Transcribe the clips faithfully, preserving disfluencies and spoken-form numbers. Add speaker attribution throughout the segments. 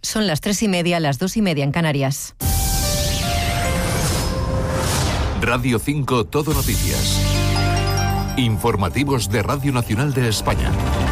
Speaker 1: Son las tres y media, las dos y media en Canarias.
Speaker 2: Radio cinco Todo Noticias. Informativos de Radio Nacional de España.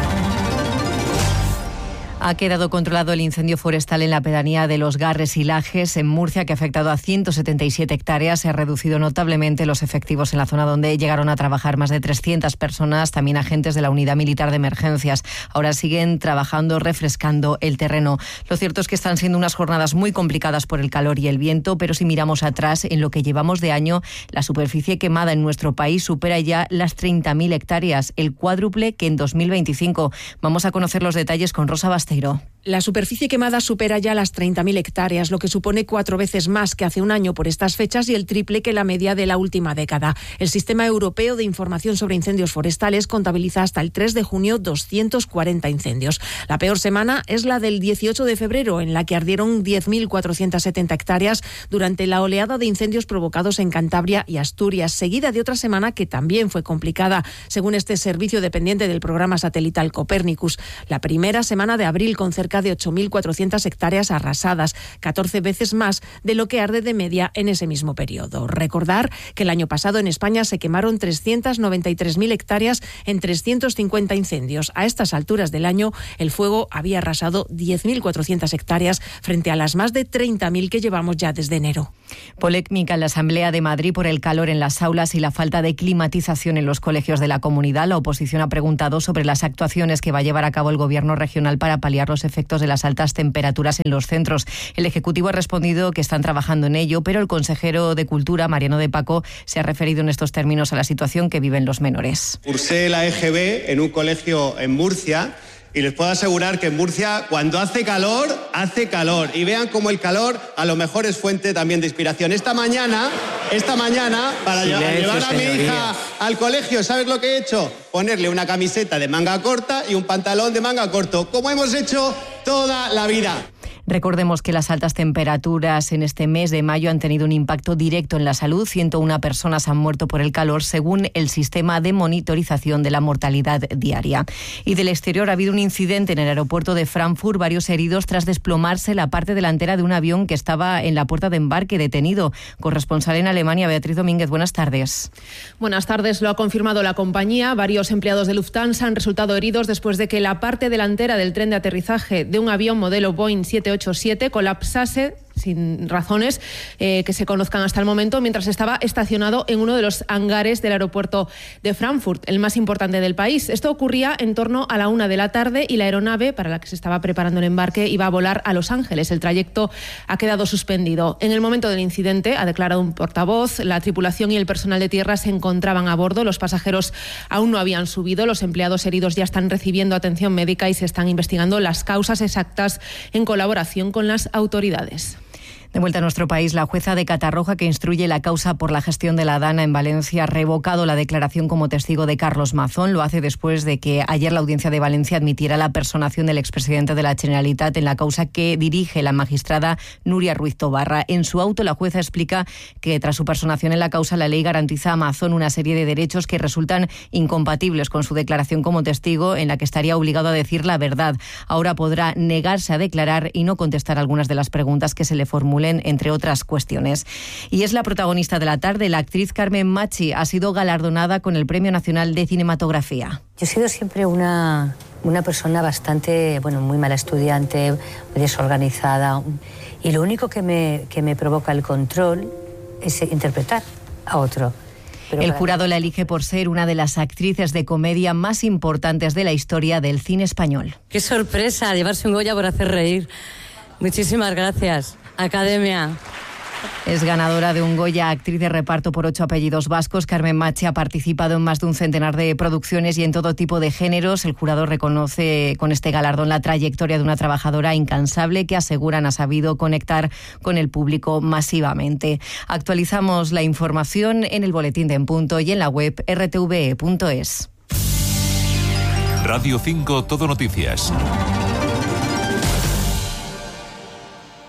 Speaker 1: Ha quedado controlado el incendio forestal en la pedanía de Los Garres y Lajes, en Murcia, que ha afectado a ciento setenta y siete hectáreas. Se ha reducido notablemente los efectivos en la zona donde llegaron a trabajar más de trescientas personas, también agentes de la Unidad Militar de Emergencias. Ahora siguen trabajando, refrescando el terreno. Lo cierto es que están siendo unas jornadas muy complicadas por el calor y el viento, pero si miramos atrás, en lo que llevamos de año, la superficie quemada en nuestro país supera ya las treinta mil hectáreas, el cuádruple que en dos mil veinticinco. Vamos a conocer los detalles con Rosa Basteiro.
Speaker 3: La superficie quemada supera ya las treinta mil hectáreas, lo que supone cuatro veces más que hace un año por estas fechas y el triple que la media de la última década. El Sistema Europeo de Información sobre Incendios Forestales contabiliza hasta el tres de junio doscientos cuarenta incendios. La peor semana es la del dieciocho de febrero, en la que ardieron diez mil cuatrocientas setenta hectáreas durante la oleada de incendios provocados en Cantabria y Asturias, seguida de otra semana que también fue complicada, según este servicio dependiente del programa satelital Copérnicus. La primera semana de abril, con cerca de ocho mil cuatrocientas hectáreas arrasadas, catorce veces más de lo que arde de media en ese mismo periodo. Recordar que el año pasado en España se quemaron trescientas noventa y tres mil hectáreas en trescientos cincuenta incendios. A estas alturas del año, el fuego había arrasado diez mil cuatrocientas hectáreas frente a las más de treinta mil que llevamos ya desde enero.
Speaker 1: Polémica en la Asamblea de Madrid por el calor en las aulas y la falta de climatización en los colegios de la comunidad. La oposición ha preguntado sobre las actuaciones que va a llevar a cabo el Gobierno regional para paliar los efectos de las altas temperaturas en los centros. El Ejecutivo ha respondido que están trabajando en ello, pero el consejero de Cultura, Mariano de Paco, se ha referido en estos términos a la situación que viven los menores.
Speaker 4: Cursé la E G B en un colegio en Murcia y les puedo asegurar que en Murcia, cuando hace calor, hace calor. Y vean cómo el calor a lo mejor es fuente también de inspiración. Esta mañana, esta mañana, para Silencio, llevar a mi señoría. hija al colegio, ¿sabes lo que he hecho? Ponerle una camiseta de manga corta y un pantalón de manga corto, como hemos hecho toda la vida.
Speaker 1: Recordemos que las altas temperaturas en este mes de mayo han tenido un impacto directo en la salud. ciento una personas han muerto por el calor, según el sistema de monitorización de la mortalidad diaria. Y del exterior ha habido un incidente en el aeropuerto de Frankfurt, varios heridos tras desplomarse la parte delantera de un avión que estaba en la puerta de embarque detenido. Corresponsal en Alemania, Beatriz Domínguez, buenas tardes.
Speaker 5: Buenas tardes, lo ha confirmado la compañía. Varios empleados de Lufthansa han resultado heridos después de que la parte delantera del tren de aterrizaje de un avión modelo Boeing siete ocho siete colapsase sin razones eh, que se conozcan hasta el momento, mientras estaba estacionado en uno de los hangares del aeropuerto de Frankfurt, el más importante del país. Esto ocurría en torno a la una de la tarde y la aeronave para la que se estaba preparando el embarque iba a volar a Los Ángeles. El trayecto ha quedado suspendido. En el momento del incidente, ha declarado un portavoz, la tripulación y el personal de tierra se encontraban a bordo. Los pasajeros aún no habían subido. Los empleados heridos ya están recibiendo atención médica y se están investigando las causas exactas en colaboración con las autoridades.
Speaker 1: De vuelta a nuestro país, la jueza de Catarroja, que instruye la causa por la gestión de la Dana en Valencia, ha revocado la declaración como testigo de Carlos Mazón. Lo hace después de que ayer la Audiencia de Valencia admitiera la personación del expresidente de la Generalitat en la causa que dirige la magistrada Nuria Ruiz Tobarra. En su auto, la jueza explica que tras su personación en la causa, la ley garantiza a Mazón una serie de derechos que resultan incompatibles con su declaración como testigo, en la que estaría obligado a decir la verdad. Ahora podrá negarse a declarar y no contestar algunas de las preguntas que se le formulan, entre otras cuestiones. Y es la protagonista de la tarde. La actriz Carmen Machi ha sido galardonada con el Premio Nacional de Cinematografía.
Speaker 6: Yo he sido siempre una, una persona bastante, bueno, muy mala estudiante, muy desorganizada, y lo único que me, que me provoca el control es interpretar a otro.
Speaker 1: Pero el jurado la elige por ser una de las actrices de comedia más importantes de la historia del cine español.
Speaker 7: ¡Qué sorpresa! Llevarse un Goya por hacer reír. Muchísimas gracias, Academia.
Speaker 1: Es ganadora de un Goya, actriz de reparto por ocho apellidos vascos. Carmen Machi ha participado en más de un centenar de producciones y en todo tipo de géneros. El jurado reconoce con este galardón la trayectoria de una trabajadora incansable que, aseguran, ha sabido conectar con el público masivamente. Actualizamos la información en el boletín de En Punto y en la web erre te ve e punto es.
Speaker 2: Radio cinco Todo Noticias.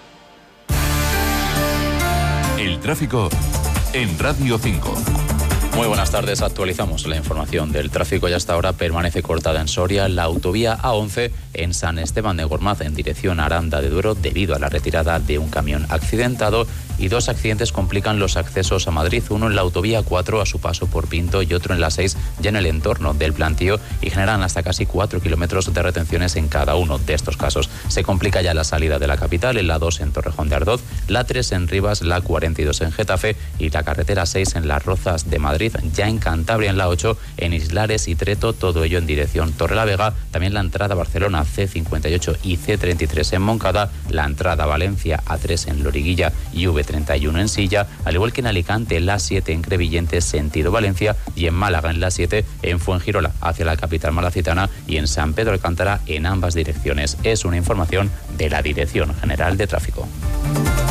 Speaker 2: El tráfico en Radio cinco.
Speaker 8: Muy buenas tardes, actualizamos la información del tráfico y hasta ahora permanece cortada en Soria la autovía A once en San Esteban de Gormaz en dirección a Aranda de Duero debido a la retirada de un camión accidentado y dos accidentes complican los accesos a Madrid, uno en la autovía cuatro a su paso por Pinto y otro en la seis ya en el entorno del Plantío y generan hasta casi cuatro kilómetros de retenciones en cada uno de estos casos. Se complica ya la salida de la capital en la dos en Torrejón de Ardoz, la tres en Rivas, la cuarenta y dos en Getafe y la carretera seis en Las Rozas de Madrid. Ya en Cantabria en la ocho, en Islares y Treto, todo ello en dirección Torrelavega, también la entrada a Barcelona C cincuenta y ocho y C treinta y tres en Moncada, la entrada a Valencia A tres en Loriguilla y V treinta y uno en Silla, al igual que en Alicante la siete en Crevillente sentido Valencia y en Málaga en la siete en Fuengirola hacia la capital malacitana y en San Pedro Alcántara en ambas direcciones. Es una información de la Dirección General de Tráfico.